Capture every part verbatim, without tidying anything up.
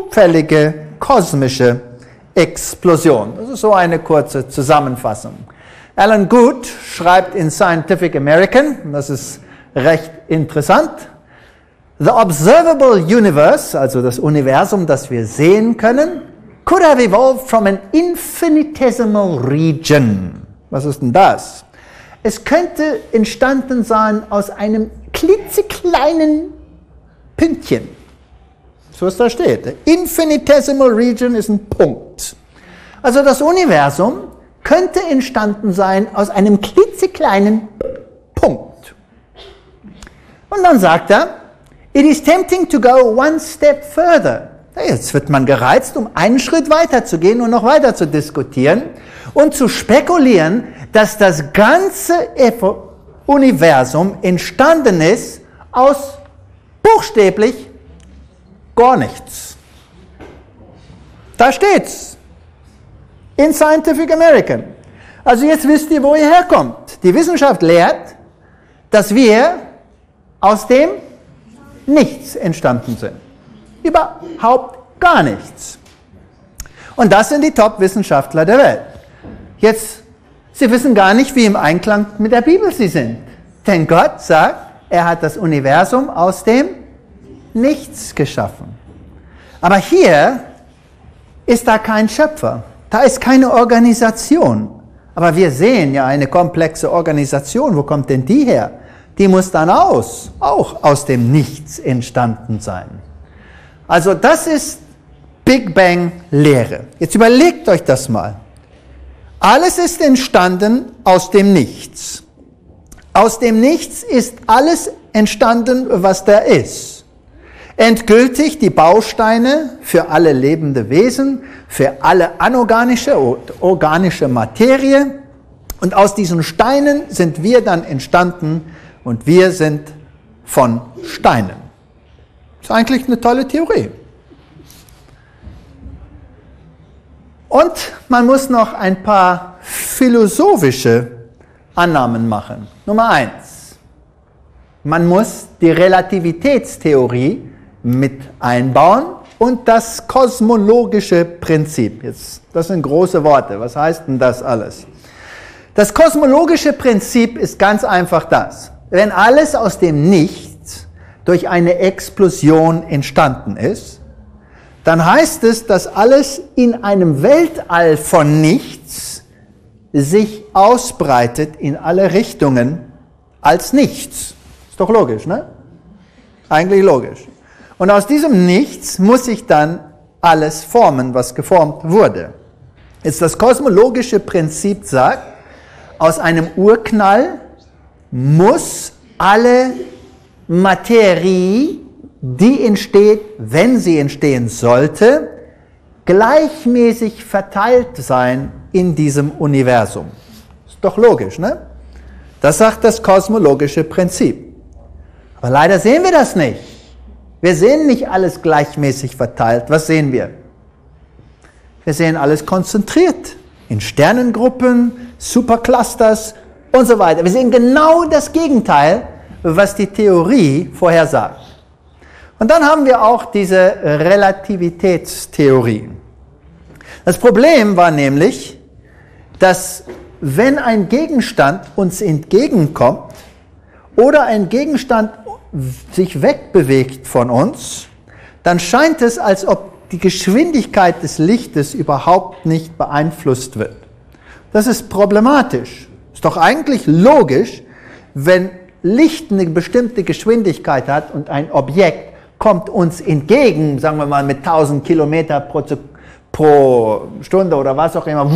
zufällige kosmische Explosion. Das ist so eine kurze Zusammenfassung. Alan Guth schreibt in Scientific American, das ist recht interessant, The observable universe, also das Universum, das wir sehen können, could have evolved from an infinitesimal region. Was ist denn das? Es könnte entstanden sein aus einem klitzekleinen Pünktchen. So was da steht. Infinitesimal region ist ein Punkt. Also das Universum könnte entstanden sein aus einem klitzekleinen Punkt. Und dann sagt er, it is tempting to go one step further. Jetzt wird man gereizt, um einen Schritt weiter zu gehen und noch weiter zu diskutieren und zu spekulieren, dass das ganze Universum entstanden ist aus buchstäblich gar nichts. Da steht's. In Scientific American. Also jetzt wisst ihr, wo ihr herkommt. Die Wissenschaft lehrt, dass wir aus dem Nichts entstanden sind. Überhaupt gar nichts. Und das sind die Top-Wissenschaftler der Welt. Jetzt, sie wissen gar nicht, wie im Einklang mit der Bibel sie sind. Denn Gott sagt, er hat das Universum aus dem Nichts geschaffen. Aber hier ist da kein Schöpfer. Da ist keine Organisation. Aber wir sehen ja eine komplexe Organisation. Wo kommt denn die her? Die muss dann aus, auch aus dem Nichts entstanden sein. Also das ist Big Bang Lehre. Jetzt überlegt euch das mal. Alles ist entstanden aus dem Nichts. Aus dem Nichts ist alles entstanden, was da ist. Endgültig die Bausteine für alle lebende Wesen, für alle anorganische und organische Materie. Und aus diesen Steinen sind wir dann entstanden und wir sind von Steinen. Das ist eigentlich eine tolle Theorie. Und man muss noch ein paar philosophische Annahmen machen. Nummer eins. Man muss die Relativitätstheorie mit einbauen und das kosmologische Prinzip. Jetzt, das sind große Worte. Was heißt denn das alles? Das kosmologische Prinzip ist ganz einfach das. Wenn alles aus dem Nichts durch eine Explosion entstanden ist, dann heißt es, dass alles in einem Weltall von Nichts sich ausbreitet in alle Richtungen als Nichts. Ist doch logisch, ne? Eigentlich logisch. Und aus diesem Nichts muss sich dann alles formen, was geformt wurde. Jetzt das kosmologische Prinzip sagt, aus einem Urknall muss alle Materie, die entsteht, wenn sie entstehen sollte, gleichmäßig verteilt sein in diesem Universum. Ist doch logisch, ne? Das sagt das kosmologische Prinzip. Aber leider sehen wir das nicht. Wir sehen nicht alles gleichmäßig verteilt. Was sehen wir? Wir sehen alles konzentriert in Sternengruppen, Superclusters und so weiter. Wir sehen genau das Gegenteil, was die Theorie vorhersagt. Und dann haben wir auch diese Relativitätstheorie. Das Problem war nämlich, dass wenn ein Gegenstand uns entgegenkommt oder ein Gegenstand sich wegbewegt von uns, dann scheint es, als ob die Geschwindigkeit des Lichtes überhaupt nicht beeinflusst wird. Das ist problematisch. Ist doch eigentlich logisch, wenn Licht eine bestimmte Geschwindigkeit hat und ein Objekt kommt uns entgegen, sagen wir mal mit tausend Kilometer pro, pro Stunde oder was auch immer,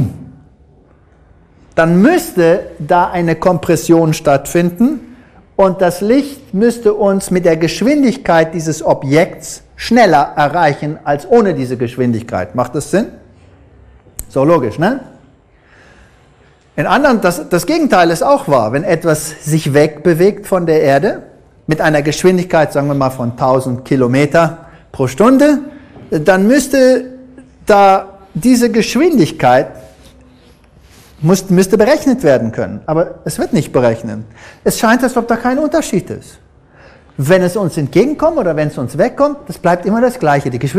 dann müsste da eine Kompression stattfinden und das Licht müsste uns mit der Geschwindigkeit dieses Objekts schneller erreichen als ohne diese Geschwindigkeit. Macht das Sinn? So logisch, ne? In anderen, das, das Gegenteil ist auch wahr. Wenn etwas sich wegbewegt von der Erde, mit einer Geschwindigkeit, sagen wir mal, von tausend Kilometer pro Stunde, dann müsste da diese Geschwindigkeit muss, müsste berechnet werden können. Aber es wird nicht berechnet. Es scheint, als ob da kein Unterschied ist. Wenn es uns entgegenkommt oder wenn es uns wegkommt, das bleibt immer das Gleiche. Die